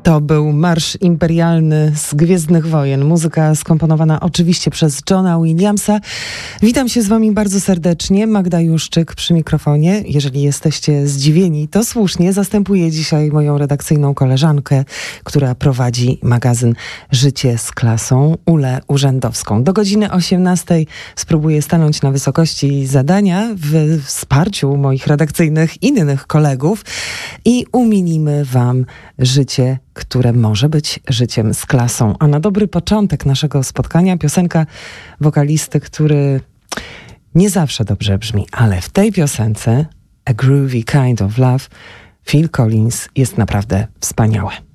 To był marsz imperialny z Gwiezdnych Wojen. Muzyka skomponowana oczywiście przez Johna Williamsa. Witam się z wami bardzo serdecznie. Magda Juszczyk przy mikrofonie. Jeżeli jesteście zdziwieni, to słusznie. Zastępuję dzisiaj moją redakcyjną koleżankę, która prowadzi magazyn Życie z klasą, Ulę Urzędowską. Do godziny 18 spróbuję stanąć na wysokości zadania w wsparciu moich redakcyjnych innych kolegów i umilimy wam życie, które może być życiem z klasą. A na dobry początek naszego spotkania piosenka wokalisty, który nie zawsze dobrze brzmi, ale w tej piosence A Groovy Kind of Love Phil Collins jest naprawdę wspaniałe.